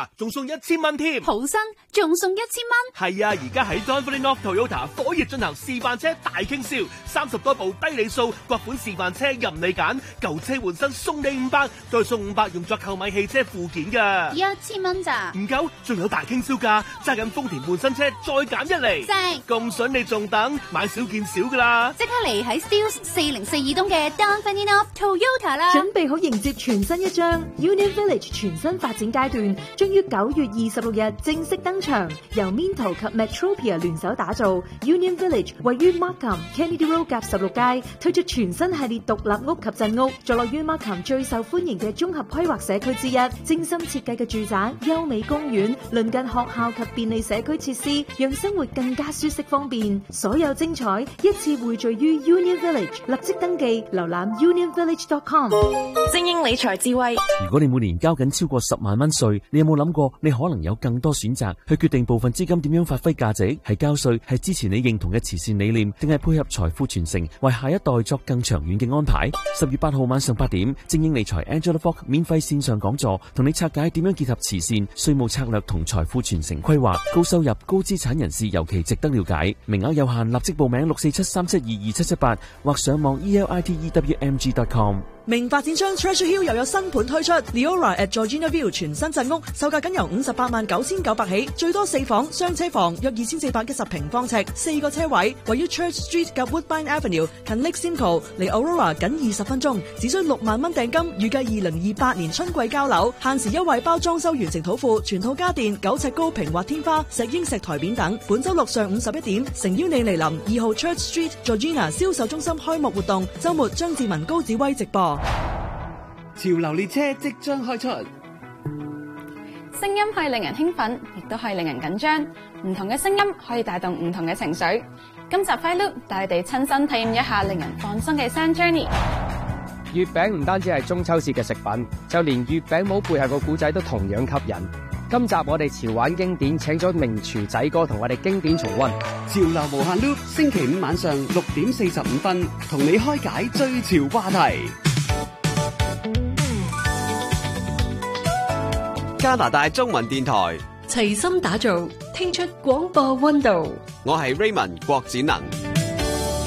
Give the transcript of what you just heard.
仲送1000蚊添。 好新，仲送1000蚊。 係啊，而家喺 Donville North Toyota 火熱進行示範車大傾銷，30多部低里數各款示範車任你揀，舊車換新送你500，再送500用作購買汽車附件㗎。 1000蚊咋？ 唔夠，仲有大傾銷價，揸緊豐田換新車再減1厘。 正， 咁筍你仲等？買少見少㗎啦！ 即刻嚟喺 Steeles 4042東嘅 Donville North Toyota 啦！ 準備好迎接全新一章 Union Village 全新發展階段，將於9月26日正式登場。由 Minto 及 Metropia 聯手打造 Union Village， 位於 Markham Kennedy Road 夾16街，推出全新系列獨立屋及鎮屋，坐落於 Markham 最受歡迎嘅綜合規劃社區之一。精心設計嘅住宅、優美公園、鄰近學校及便利社區設施，讓生活更加舒適方便。所有精彩一次匯聚於 Union Village， 立即登記瀏覽 unionvillage.com。 精英理財智慧。 如果你每年交緊超過10萬蚊稅，你有冇諗過你可能有更多選擇去決定部分資金點樣發揮價值？係交稅，係支持你認同嘅慈善理念，定係配合財富傳承，為下一代作更長遠嘅安排？10月8號晚上8點，精英理財 Angela Fogg 免費線上講座，同你拆解點樣結合慈善、稅務策略同財富傳承規劃。高收入、高資產人士尤其值得了解，名額有限，立即報名647-372-2778或上網 elitewmg.com。 名發展商 Treasure Hill 又有新盤推出 Leora at Georgina View 全新鎮屋，售價僅由589900起，最多4房雙車房，約2410平方尺，4個車位，位於 Church Street 及 Woodbine Avenue， 近 Lake Simcoe， 離 Aurora 僅20分鐘，只需6萬蚊訂金，預計2028年春季交樓，限時優惠包裝修完成土庫，全套家電9尺高平滑天花、石英石台面等。本周六上午11點，誠邀你嚟臨2號 Church Street Georgina 銷售中心開幕活動，周末張志文高子威直播。 潮流列車即將開出， 聲音可以令人興奮，亦都可以令人緊張。唔同嘅聲音可以帶動唔同嘅情緒。今集 Fight Loop 帶你哋親身體驗一下令人放鬆嘅 Sound Journey。 月餅唔單止係中秋節嘅食品，就連月餅帽背後個故仔都同樣吸引。今集我哋潮玩經典，請咗名廚仔哥同我哋經典重溫。 潮流無限 Loop， 星期五晚上6點45分，同你開解最潮話題。加拿大中文電台齊心打造，聽出廣播溫度。 我係 Raymond 郭展能。